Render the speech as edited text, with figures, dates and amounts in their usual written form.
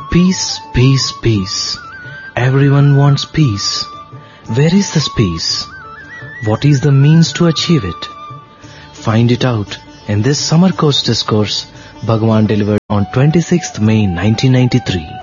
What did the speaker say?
Peace, peace, peace. Everyone wants peace. Where is this peace? What is the means to achieve it? Find it out in this Summer Course Discourse Bhagwan delivered on 26th May 1993.